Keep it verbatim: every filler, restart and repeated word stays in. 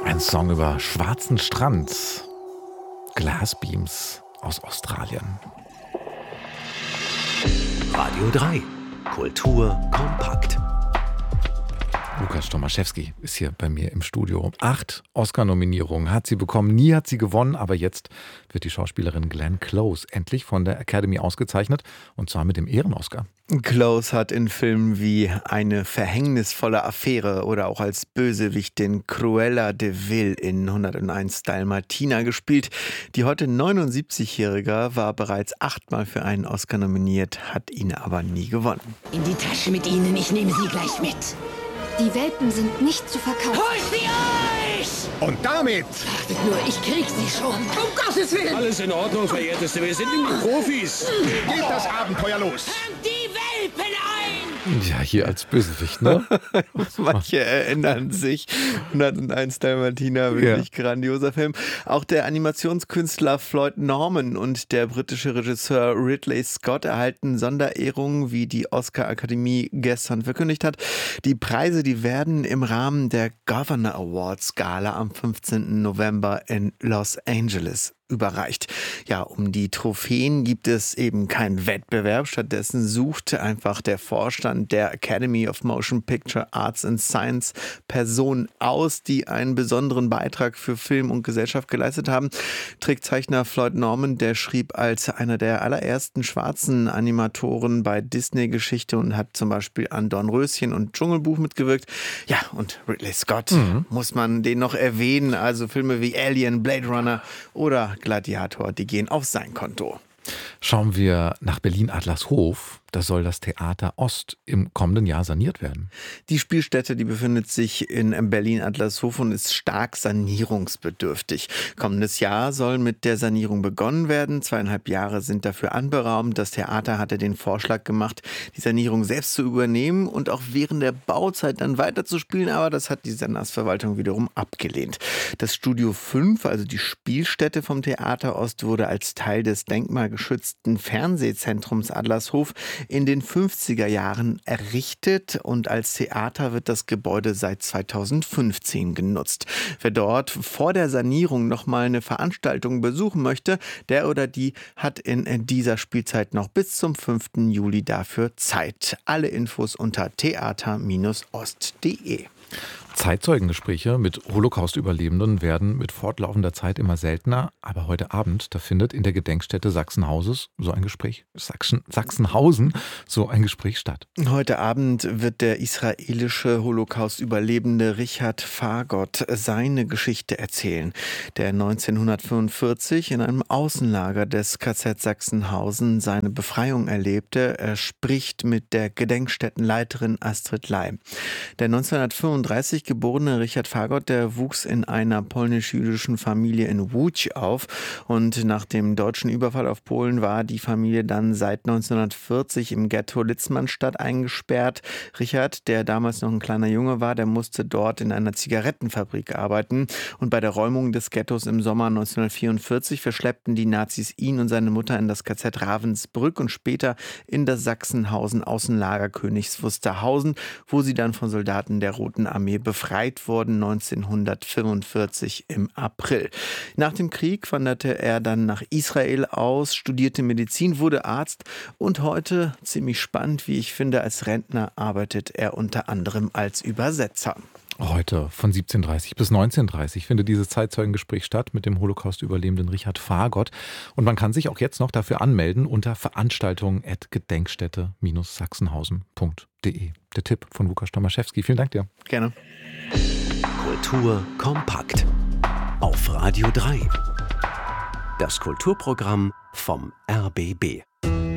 Ein Song über schwarzen Strand, Glasbeams aus Australien. Radio drei, Kultur kompakt. Łukasz Tomaszewski ist hier bei mir im Studio. Acht Oscar-Nominierungen hat sie bekommen, nie hat sie gewonnen, aber jetzt wird die Schauspielerin Glenn Close endlich von der Academy ausgezeichnet, und zwar mit dem Ehren-Oscar. Close hat in Filmen wie Eine verhängnisvolle Affäre oder auch als Bösewicht den Cruella de Vil in hunderteins Dalmatiner gespielt. Die heute neunundsiebzigjährige war bereits achtmal für einen Oscar nominiert, hat ihn aber nie gewonnen. In die Tasche mit Ihnen, ich nehme Sie gleich mit. Die Welpen sind nicht zu verkaufen. Holt sie euch! Und damit... Wartet nur, ich krieg sie schon. Um Gottes Willen! Alles in Ordnung, Verehrteste. Wir sind nämlich Profis. geht das Abenteuer los. Fangt die Welpen ein! Ja, hier als Bösewicht, ne? Manche erinnern sich. hunderteins Dalmatiner, wirklich ja. Grandioser Film. Auch der Animationskünstler Floyd Norman und der britische Regisseur Ridley Scott erhalten Sonderehrungen, wie die Oscar-Akademie gestern verkündigt hat. Die Preise, die werden im Rahmen der Governor Awards Gala am fünfzehnten November in Los Angeles überreicht. Ja, um die Trophäen gibt es eben keinen Wettbewerb. Stattdessen sucht einfach der Vorstand der Academy of Motion Picture Arts and Science Personen aus, die einen besonderen Beitrag für Film und Gesellschaft geleistet haben. Trickzeichner Floyd Norman, der schrieb als einer der allerersten schwarzen Animatoren bei Disney-Geschichte und hat zum Beispiel an Dornröschen und Dschungelbuch mitgewirkt. Ja, und Ridley Scott, mhm. muss man den noch erwähnen. Also Filme wie Alien, Blade Runner oder Gladiator, die gehen auf sein Konto. Schauen wir nach Berlin-Adlershof. Da soll das Theater Ost im kommenden Jahr saniert werden. Die Spielstätte, die befindet sich in Berlin-Adlershof und ist stark sanierungsbedürftig. Kommendes Jahr soll mit der Sanierung begonnen werden. Zweieinhalb Jahre sind dafür anberaumt. Das Theater hatte den Vorschlag gemacht, die Sanierung selbst zu übernehmen und auch während der Bauzeit dann weiterzuspielen. Aber das hat die Senatsverwaltung wiederum abgelehnt. Das Studio fünf, also die Spielstätte vom Theater Ost, wurde als Teil des denkmalgeschützten Fernsehzentrums Adlershof in den fünfziger Jahren errichtet, und als Theater wird das Gebäude seit zweitausendfünfzehn genutzt. Wer dort vor der Sanierung noch mal eine Veranstaltung besuchen möchte, der oder die hat in dieser Spielzeit noch bis zum fünften Juli dafür Zeit. Alle Infos unter theater ost punkt de. Zeitzeugengespräche mit Holocaust-Überlebenden werden mit fortlaufender Zeit immer seltener. Aber heute Abend, da findet in der Gedenkstätte Sachsenhauses so ein Gespräch, Sachsen, Sachsenhausen so ein Gespräch statt. Heute Abend wird der israelische Holocaust-Überlebende Richard Fagot seine Geschichte erzählen, der neunzehnhundertfünfundvierzig in einem Außenlager des K Z Sachsenhausen seine Befreiung erlebte. Er spricht mit der Gedenkstättenleiterin Astrid Lai. Der neunzehnhundertfünfunddreißig geborene Richard Fagot, der wuchs in einer polnisch-jüdischen Familie in Łódź auf, und nach dem deutschen Überfall auf Polen war die Familie dann seit neunzehnhundertvierzig im Ghetto Litzmannstadt eingesperrt. Richard, der damals noch ein kleiner Junge war, der musste dort in einer Zigarettenfabrik arbeiten, und bei der Räumung des Ghettos im Sommer neunzehnhundertvierundvierzig verschleppten die Nazis ihn und seine Mutter in das K Z Ravensbrück und später in das Sachsenhausen Außenlager Königs Wusterhausen, wo sie dann von Soldaten der Roten Armee befreit wurden, neunzehnhundertfünfundvierzig im April. Nach dem Krieg wanderte er dann nach Israel aus, studierte Medizin, wurde Arzt und heute, ziemlich spannend, wie ich finde, als Rentner arbeitet er unter anderem als Übersetzer. Heute von siebzehn Uhr dreißig bis neunzehn Uhr dreißig findet dieses Zeitzeugengespräch statt mit dem Holocaust-Überlebenden Richard Fagot. Und man kann sich auch jetzt noch dafür anmelden unter veranstaltungen at gedenkstätte sachsenhausen punkt de. Der Tipp von Łukasz Tomaszewski. Vielen Dank dir. Gerne. Kultur kompakt. Auf Radio drei. Das Kulturprogramm vom R B B.